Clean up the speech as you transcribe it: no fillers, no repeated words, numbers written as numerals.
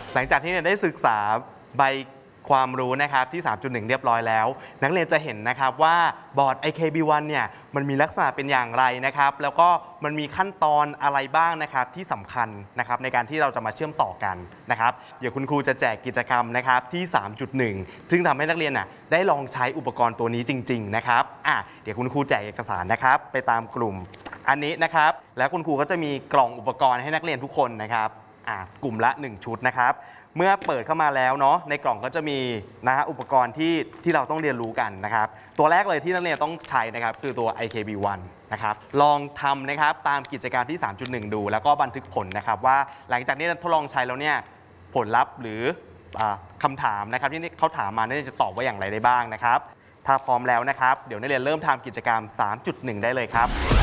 หลังจากที่ได้ศึกษาใบความรู้นะครับที่ 3.1 เรียบร้อยแล้วนักเรียนจะเห็นนะครับว่าบอร์ด IKB1 เนี่ยมันมีลักษณะเป็นอย่างไรนะครับแล้วก็มันมีขั้นตอนอะไรบ้างนะครับที่สำคัญนะครับในการที่เราจะมาเชื่อมต่อกันนะครับเดี๋ยวคุณครูจะแจกกิจกรรมนะครับที่ 3.1 ซึ่งทำให้นักเรียนได้ลองใช้อุปกรณ์ตัวนี้จริงๆนะครับเดี๋ยวคุณครูแจกเอกสารนะครับไปตามกลุ่มอันนี้นะครับแล้วคุณครูก็จะมีกล่องอุปกรณ์ให้นักเรียนทุกคนนะครับกลุ่มละ 1 ชุดนะครับเมื่อเปิดเข้ามาแล้วเนาะในกล่องก็จะมีอุปกรณ์ที่เราต้องเรียนรู้กันนะครับตัวแรกเลยที่นักเรียนต้องใช้นะครับคือตัว IKB1 นะครับลองทำนะครับตามกิจกรรมที่ 3.1 ดูแล้วก็บันทึกผลนะครับว่าหลังจากนี้ทดลองใช้แล้วเนี่ยผลลัพธ์หรือคำถามนะครับที่เขาถามมาจะตอบว่าอย่างไรได้บ้างนะครับถ้าพร้อมแล้วนะครับเดี๋ยวนักเรียนเริ่มทำกิจกรรม 3.1 ได้เลยครับ